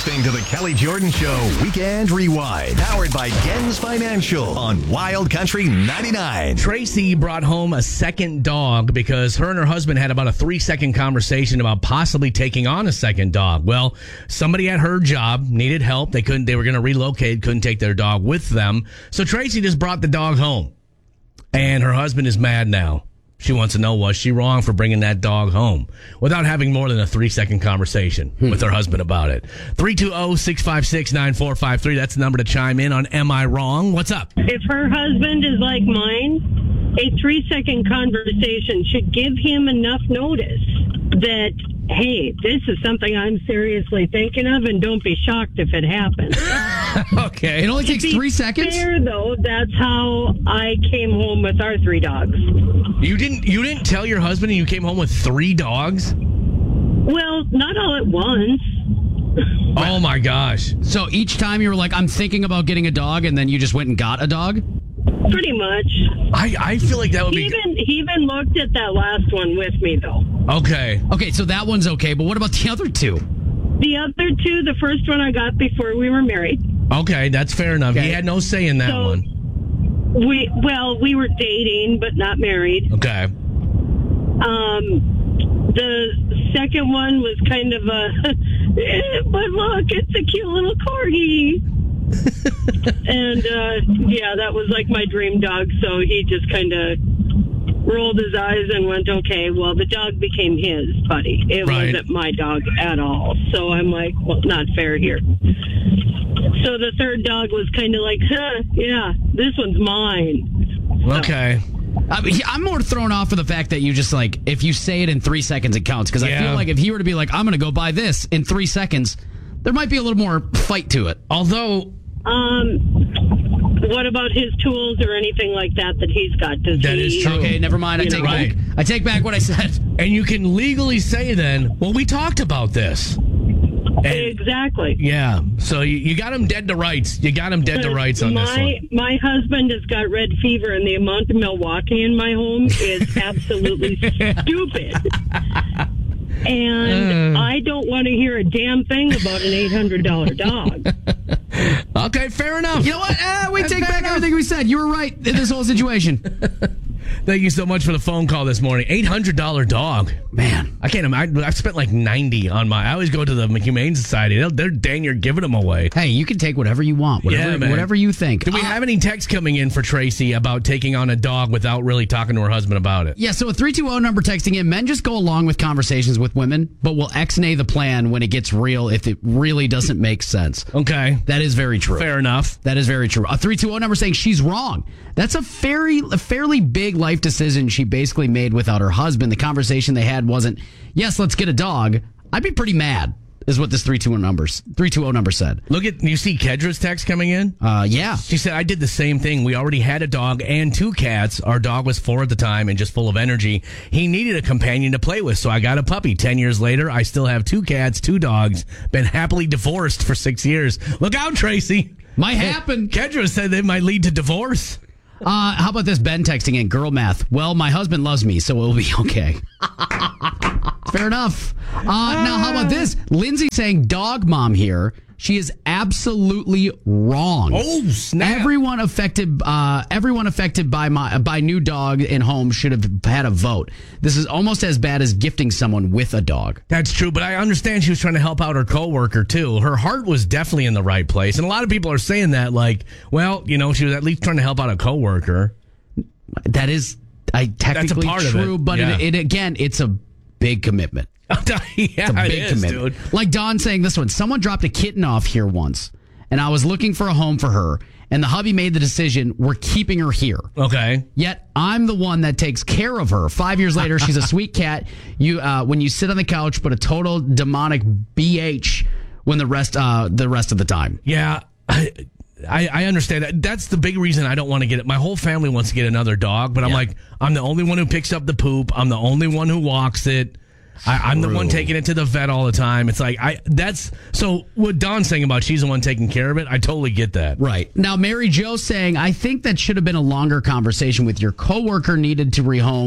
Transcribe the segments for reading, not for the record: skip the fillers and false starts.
listening to the Kelly Jordan Show Weekend Rewind, powered by Gens Financial on Wild Country 99. Tracy brought home a second dog because her and her husband had about a 3-second conversation about possibly taking on a second dog. Well, somebody at her job needed help. They were going to relocate, couldn't take their dog with them. So Tracy just brought the dog home. And her husband is mad now. She wants to know, was she wrong for bringing that dog home without having more than a 3-second conversation with her husband about it? 320-656-9453. That's the number to chime in on Am I Wrong? What's up? If her husband is like mine, a 3-second conversation should give him enough notice that, hey, this is something I'm seriously thinking of, and don't be shocked if it happens. Okay. It only takes 3 seconds? Fair, though, that's how I came home with our 3 dogs. You didn't tell your husband and you came home with 3 dogs? Well, not all at once. Oh, my gosh. So each time you were like, I'm thinking about getting a dog, and then you just went and got a dog? Pretty much. I feel like that would be... He even looked at that last one with me, though. Okay. Okay, so that one's okay, but what about the other 2? The other 2, the first one I got before we were married. Okay, that's fair enough. Okay. He had no say in that one. We were dating, but not married. Okay. The second one was kind of a, but look, it's a cute little corgi. And, yeah, that was like my dream dog. So he just kind of rolled his eyes and went, okay, well, the dog became his buddy. It wasn't my dog at all. So I'm like, well, not fair here. So the third dog was kind of like, yeah, this one's mine. Okay. I'm more thrown off for the fact that you just like, if you say it in 3 seconds, it counts. Because I feel like if he were to be like, I'm going to go buy this in 3 seconds, there might be a little more fight to it. Although... what about his tools or anything like that he's got? That is true. Okay, never mind. I take back what I said. And you can legally say then, well, we talked about this. And, exactly. Yeah. So you got him dead to rights. You got him dead to rights on this one. My husband has got red fever, and the amount of Milwaukee in my home is absolutely stupid. And I don't want to hear a damn thing about an $800 dog. Okay, fair enough. You know what? We take back everything we said. You were right in this whole situation. Thank you so much for the phone call this morning. $800 dog. Man. I can't imagine. I've spent like 90 on I always go to the Humane Society. They're dang near giving them away. Hey, you can take whatever you want. Whatever you think. Do we have any texts coming in for Tracy about taking on a dog without really talking to her husband about it? Yeah, so a 320 number texting in. Men just go along with conversations with women, but will ex-nay the plan when it gets real if it really doesn't make sense. Okay. That is very true. Fair enough. That is very true. A 320 number saying she's wrong. That's a fairly big life decision she basically made without her husband. The conversation they had wasn't, yes, let's get a dog. I'd be pretty mad, is what this 320 number said. Look at, you see Kedra's text coming in? Yeah. She said, I did the same thing. We already had a dog and 2 cats. Our dog was 4 at the time and just full of energy. He needed a companion to play with, so I got a puppy. 10 years later, I still have 2 cats, 2 dogs, been happily divorced for 6 years. Look out, Tracy. Might happen. Kedra said they might lead to divorce. How about this? Ben texting in, girl math. Well, my husband loves me, so it'll be okay. Fair enough. Now, how about this? Lindsay saying, dog mom here. She is absolutely wrong. Oh, snap. Everyone affected by new dog in home should have had a vote. This is almost as bad as gifting someone with a dog. That's true, but I understand she was trying to help out her coworker too. Her heart was definitely in the right place, and a lot of people are saying that, like, well, you know, she was at least trying to help out a coworker. That is technically true, but it's a big commitment. Yeah, it's a big commitment. Dude. Like Don saying this one, someone dropped a kitten off here once, and I was looking for a home for her, and the hubby made the decision, we're keeping her here. Okay. Yet I'm the one that takes care of her. 5 years later, she's a sweet cat. You, when you sit on the couch, put a total demonic BH when the rest of the time. Yeah. I understand that. That's the big reason I don't want to get it. My whole family wants to get another dog, but I'm like, I'm the only one who picks up the poop. I'm the only one who walks it. I'm the one taking it to the vet all the time. It's like, so what Don's saying about she's the one taking care of it, I totally get that. Right. Now, Mary Jo saying, I think that should have been a longer conversation with your coworker needed to rehome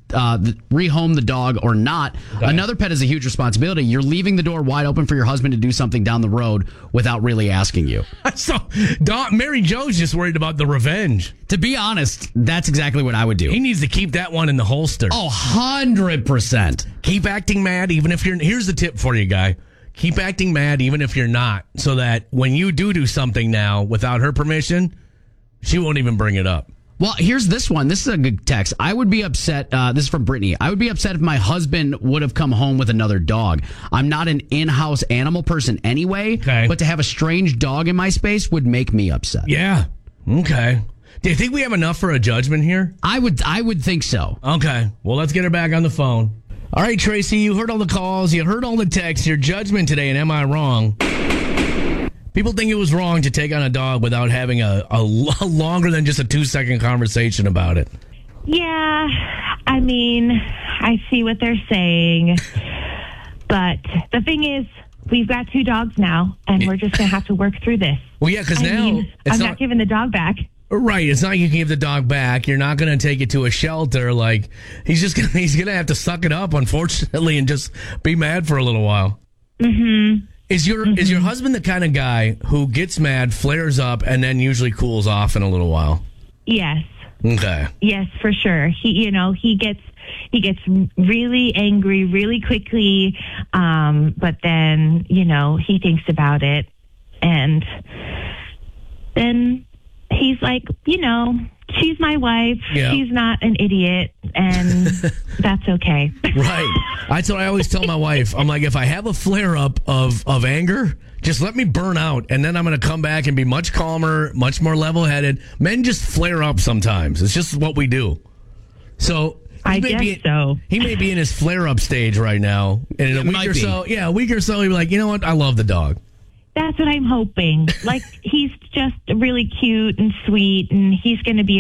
rehome the dog or not. Okay. Another pet is a huge responsibility. You're leaving the door wide open for your husband to do something down the road without really asking you. So, Mary Jo's just worried about the revenge. To be honest, that's exactly what I would do. He needs to keep that one in the holster. Oh, 100%. Keep acting mad even if you're... Here's the tip for you, guy. Keep acting mad even if you're not, so that when you do something now without her permission, she won't even bring it up. Well, here's this one. This is a good text. I would be upset. This is from Brittany. I would be upset if my husband would have come home with another dog. I'm not an in-house animal person anyway, okay, but to have a strange dog in my space would make me upset. Yeah. Okay. Do you think we have enough for a judgment here? I would think so. Okay. Well, let's get her back on the phone. All right, Tracy, you heard all the calls. You heard all the texts. Your judgment today, and am I wrong? People think it was wrong to take on a dog without having a longer than just a 2-second conversation about it. Yeah, I mean, I see what they're saying. But the thing is, we've got 2 dogs now, and we're just going to have to work through this. Well, yeah, because now... I'm not giving the dog back. Right, it's not like you can give the dog back. You're not going to take it to a shelter. Like, he's going to have to suck it up, unfortunately, and just be mad for a little while. Mm-hmm. Is your husband the kind of guy who gets mad, flares up, and then usually cools off in a little while? Yes. Okay. Yes, for sure. He gets really angry really quickly, but then, he thinks about it, and then he's like, she's my wife. Yeah. She's not an idiot, and that's okay. Right. That's what I always tell my wife. I'm like, if I have a flare-up of anger, just let me burn out, and then I'm going to come back and be much calmer, much more level-headed. Men just flare up sometimes. It's just what we do. So... I guess so. He may be in his flare-up stage right now, and in a week or so, a week or so, he'll be like, you know what? I love the dog. That's what I'm hoping. Like, he's just really cute and sweet, and he's going to be a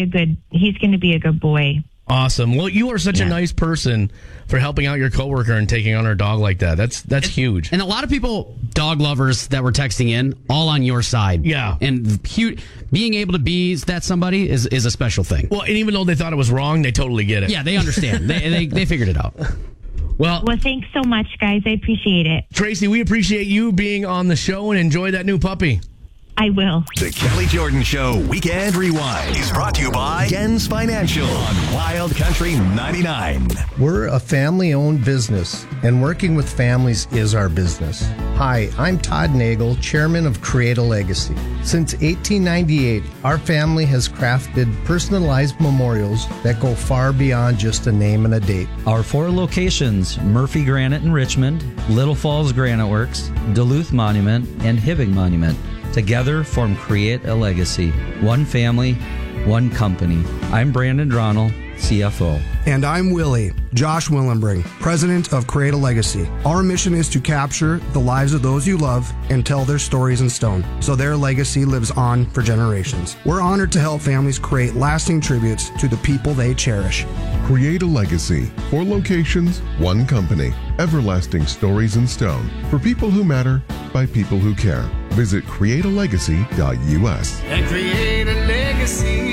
good boy. Awesome. Well, you are such a nice person for helping out your coworker and taking on her dog like that. That's huge. And a lot of people, dog lovers that were texting in, all on your side. Yeah. And being able to be that somebody is a special thing. Well, and even though they thought it was wrong, they totally get it. Yeah, they understand. they figured it out. Well, thanks so much, guys. I appreciate it. Tracy, we appreciate you being on the show, and enjoy that new puppy. I will. The Kelly Jordan Show Weekend Rewind is brought to you by Gens Financial on Wild Country 99. We're a family-owned business, and working with families is our business. Hi, I'm Todd Nagel, chairman of Create a Legacy. Since 1898, our family has crafted personalized memorials that go far beyond just a name and a date. Our 4 locations, Murphy Granite in Richmond, Little Falls Granite Works, Duluth Monument, and Hibbing Monument, together form Create a Legacy. One family, one company. I'm Brandon Dronell, CFO. And I'm Josh Willenbring, president of Create a Legacy. Our mission is to capture the lives of those you love and tell their stories in stone, so their legacy lives on for generations. We're honored to help families create lasting tributes to the people they cherish. Create a Legacy. 4 locations, one company. Everlasting stories in stone. For people who matter, by people who care. Visit createalegacy.us. And create a legacy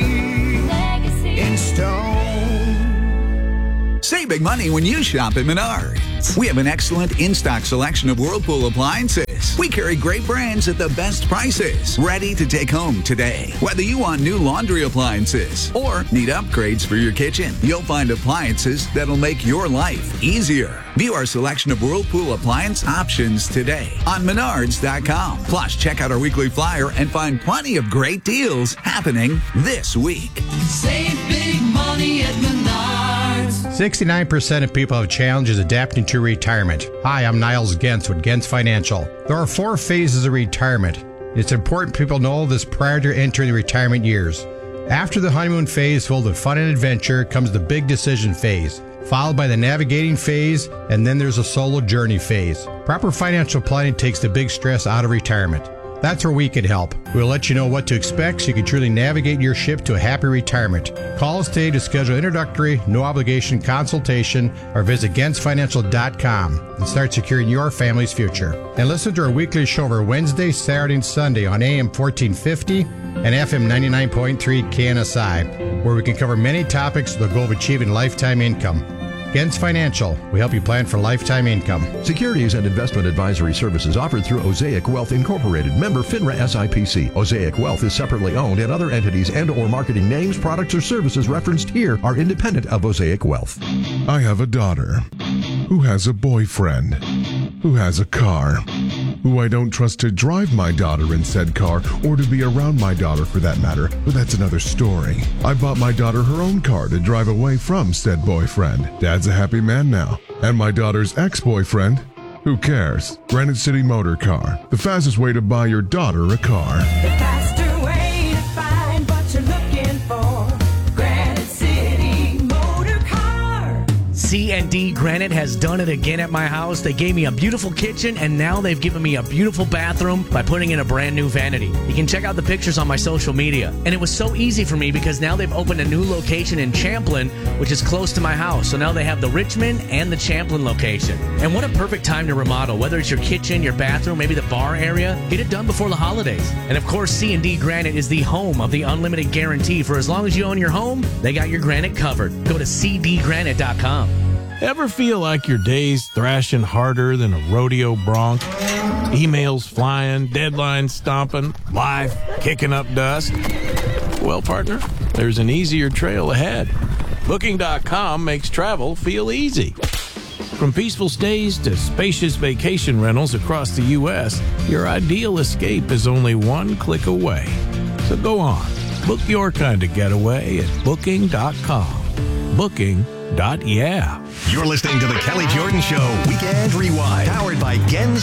in stone. Save big money when you shop at Menards. We have an excellent in-stock selection of Whirlpool appliances. We carry great brands at the best prices. Ready to take home today. Whether you want new laundry appliances or need upgrades for your kitchen, you'll find appliances that'll make your life easier. View our selection of Whirlpool appliance options today on Menards.com. Plus, check out our weekly flyer and find plenty of great deals happening this week. Save big money at Menards. 69% of people have challenges adapting to retirement. Hi, I'm Niles Gens with Gens Financial. There are 4 phases of retirement. It's important people know this prior to entering the retirement years. After the honeymoon phase filled with fun and adventure comes the big decision phase, followed by the navigating phase, and then there's a solo journey phase. Proper financial planning takes the big stress out of retirement. That's where we can help. We'll let you know what to expect so you can truly navigate your ship to a happy retirement. Call us today to schedule introductory, no-obligation consultation or visit GensFinancial.com and start securing your family's future. And listen to our weekly show over Wednesday, Saturday, and Sunday on AM 1450 and FM 99.3 KNSI, where we can cover many topics with the goal of achieving lifetime income. Gens Financial. We help you plan for lifetime income. Securities and investment advisory services offered through Osaic Wealth Incorporated. Member FINRA SIPC. Osaic Wealth is separately owned, and other entities and or marketing names, products, or services referenced here are independent of Osaic Wealth. I have a daughter who has a boyfriend who has a car who I don't trust to drive my daughter in said car or to be around my daughter for that matter, but that's another story. I bought my daughter her own car to drive away from said boyfriend. Dad's a happy man now. And my daughter's ex-boyfriend? Who cares? Granite City Motor Car. The fastest way to buy your daughter a car. The faster way to find what you're looking for. Granite City Motor Car. C&D Granite has done it again at my house. They gave me a beautiful kitchen, and now they've given me a beautiful bathroom by putting in a brand new vanity. You can check out the pictures on my social media. And it was so easy for me because now they've opened a new location in Champlin, which is close to my house. So now they have the Richmond and the Champlin location. And what a perfect time to remodel, whether it's your kitchen, your bathroom, maybe the bar area. Get it done before the holidays. And of course, C&D Granite is the home of the unlimited guarantee. For as long as you own your home, they got your granite covered. Go to cdgranite.com. Ever feel like your day's thrashing harder than a rodeo bronc? Emails flying, deadlines stomping, life kicking up dust? Well, partner, there's an easier trail ahead. Booking.com makes travel feel easy. From peaceful stays to spacious vacation rentals across the U.S., your ideal escape is only one click away. So go on, book your kind of getaway at Booking.com. Booking.yeah. You're listening to the Kelly Jordan Show Weekend Rewind, powered by Gens